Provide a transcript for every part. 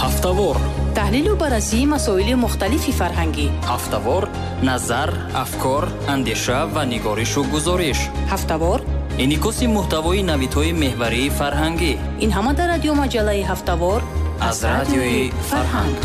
ҳафтавор. таҳлилу баррасии масоили мухталифи фарҳангӣ. ҳафтавор назар, афкор, андеша ва нигоришу гузориш. ҳафтавор инъикоси муҳтавои навидҳои меҳварии фарҳангӣ. ин ҳама дар радио маҷаллаи ҳафтавор аз радиои фарҳанг.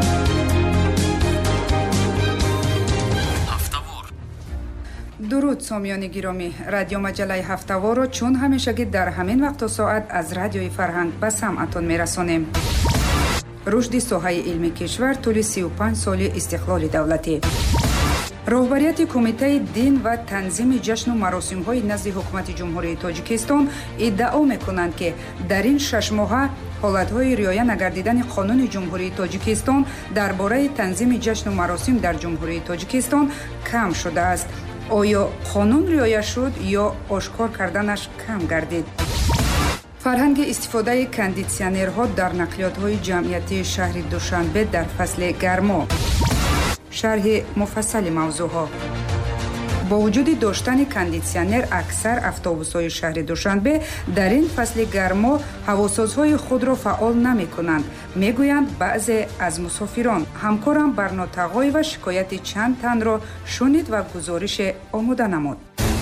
дуруд сомиёни гиромӣ, радио маҷаллаи ҳафтаворро чун ҳамешагӣ дар ҳамин вақту соат аз радиои фарҳанг ба самъатон мерасонем. рушди соҳаи илми кишвар тӯли 35 соли истиқлоли давлатӣ. роҳбарияти кумитаи дин ва танзими ҷашну маросимҳои назди ҳукумати ҷумҳурии тоҷикистон иддао мекунанд ки дар ин 6 моҳа ҳолатҳои риоя нагардидани қонуни ҷумҳурии тоҷикистон дар бораи танзими ҷашну маросим дар ҷумҳурии тоҷикистон кам шудааст. оё қонун риоя шуд ё ошкор карданаш кам гардид? фарҳанги истифодаи кондитсионерҳо дар нақлиётҳои ҷамъиятии шаҳри душанбе дар фасли гармо. шарҳи муфассали мавзӯъҳо. бо вуҷуди доштани кондитсионер аксар автобусҳои шаҳри душанбе дар ин фасли гармо ҳавосозҳои худро фаъол намекунанд, мегӯянд баъзе аз мусофирон. ҳамкорам Барно Тағоева шикояти чанд танро шунид ва гузорише омода намуд.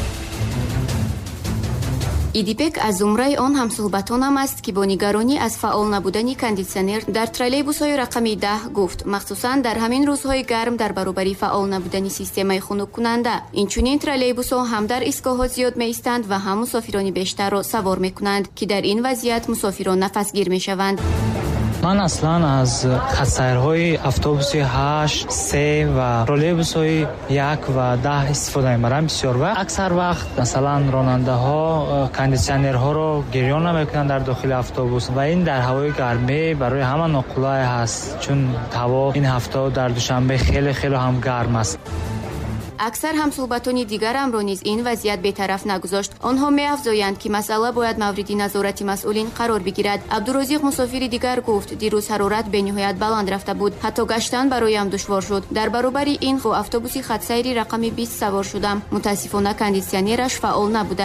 идипек аз зумраи он ҳамсуҳбатонам аст ки бо нигаронӣ аз фаъол набудани кондитсионер дар троллейбусҳои рақами 10 гуфт, махсусан дар ҳамин рӯзҳои гарм дар баробари фаъол набудани системаи хунуккунанда. инчунин троллейбусҳо ҳам дар истгоҳҳо зиёд меистанд ва ҳам мусофирони бештарро савор мекунанд, ки дар ин вазъият мусофирон нафасгир мешаванд. ман аслан аз хатсайрҳои автобуси 8, 3 ва троллейбусҳои 1 ва 10 истифода мебарам бисёр вақт. аксар вақт масалан ронандаҳо кондитсионерҳоро гирён намекунанд дар дохили автобус ва ин дар ҳавои гармӣ барои ҳама ноқулай ҳаст, чун ҳаво ин ҳафта дар Душанбе хеле ҳам гарм аст. аксар ҳамсуҳбатони дигарамро низ ин вазъият бетараф нагузошт. онҳо меафзоянд ки масъала бояд мавриди назорати масъулин қарор бигирад. абдурозиқ мусофири дигар гуфт, дирӯз ҳарорат бениҳоят баланд рафта буд, ҳатто гаштан бароям душвор шуд. дар баробари ин бо автобуси хатсайри рақами 20 савор шудам. мутаассифона кондитсионераш фаъол набуда.